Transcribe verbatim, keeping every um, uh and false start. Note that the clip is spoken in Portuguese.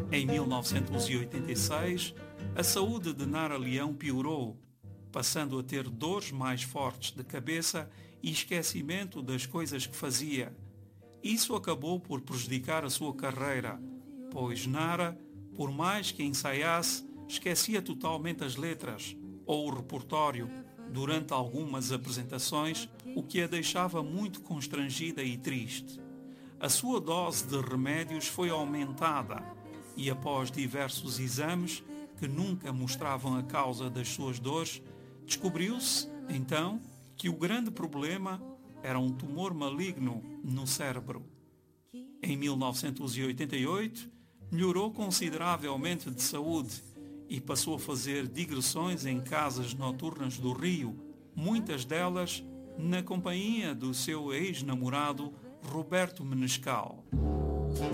Em mil novecentos e oitenta e seis, a saúde de Nara Leão piorou, passando a ter dores mais fortes de cabeça e esquecimento das coisas que fazia. Isso acabou por prejudicar a sua carreira, pois Nara, por mais que ensaiasse, esquecia totalmente as letras ou o repertório durante algumas apresentações, o que a deixava muito constrangida e triste. A sua dose de remédios foi aumentada e, após diversos exames que nunca mostravam a causa das suas dores, descobriu-se, então, que o grande problema era um tumor maligno no cérebro. Em mil novecentos e oitenta e oito, melhorou consideravelmente de saúde e passou a fazer digressões em casas noturnas do Rio, muitas delas na companhia do seu ex-namorado Roberto Menescal.